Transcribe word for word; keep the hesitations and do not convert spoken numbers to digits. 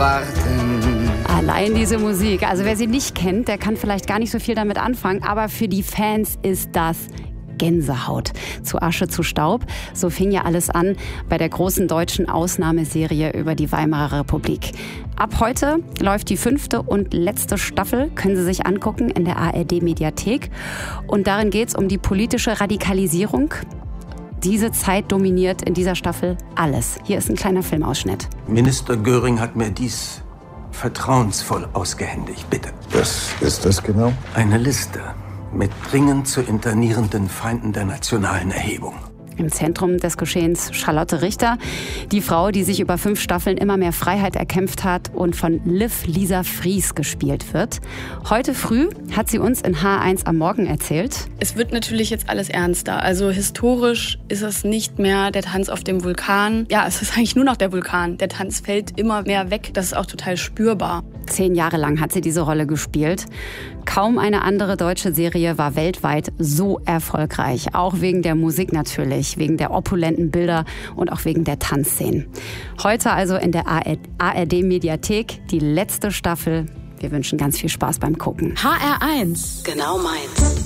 warten. Allein diese Musik, also wer sie nicht kennt, der kann vielleicht gar nicht so viel damit anfangen, aber für die Fans ist das Gänsehaut. Zu Asche zu Staub, so fing ja alles an bei der großen deutschen Ausnahmeserie über die Weimarer Republik. Ab heute läuft die fünfte und letzte Staffel, können Sie sich angucken in der A R D-Mediathek. Und darin geht es um die politische Radikalisierung. Diese Zeit dominiert in dieser Staffel alles. Hier ist ein kleiner Filmausschnitt. Minister Göring hat mir dies vertrauensvoll ausgehändigt. Bitte. Was ist das genau? Eine Liste mit dringend zu internierenden Feinden der nationalen Erhebung. Im Zentrum des Geschehens Charlotte Richter, die Frau, die sich über fünf Staffeln immer mehr Freiheit erkämpft hat und von Liv Lisa Fries gespielt wird. Heute früh hat sie uns in H eins am Morgen erzählt. Es wird natürlich jetzt alles ernster. Also historisch ist es nicht mehr der Tanz auf dem Vulkan. Ja, es ist eigentlich nur noch der Vulkan. Der Tanz fällt immer mehr weg. Das ist auch total spürbar. Zehn Jahre lang hat sie diese Rolle gespielt. Kaum eine andere deutsche Serie war weltweit so erfolgreich. Auch wegen der Musik natürlich, wegen der opulenten Bilder und auch wegen der Tanzszenen. Heute also in der A R D-Mediathek die letzte Staffel. Wir wünschen ganz viel Spaß beim Gucken. H R eins. Genau meins.